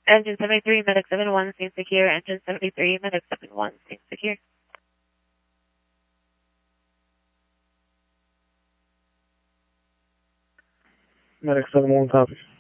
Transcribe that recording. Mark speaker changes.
Speaker 1: Engine 73, Medic 71, seems secure. Engine 73, Medic 71, seems secure.
Speaker 2: Medic 71 copies.